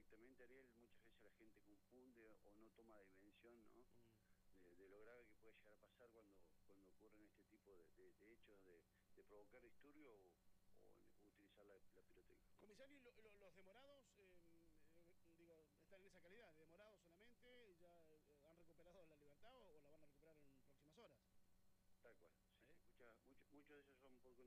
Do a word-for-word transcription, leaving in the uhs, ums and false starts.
perfectamente, Ariel. Muchas veces la gente confunde o no toma dimensión, ¿no? Mm. De, de lo grave que puede llegar a pasar cuando cuando ocurren este tipo de, de, de hechos de, de provocar disturbio o, o utilizar la, la pirotecnia. Comisario, lo, lo, los demorados, eh, eh, digo, están en esa calidad, demorados solamente, ya eh, han recuperado la libertad o, o la van a recuperar en próximas horas. Tal cual. Sí, ¿Eh? se escucha, mucho, muchos de ellos son por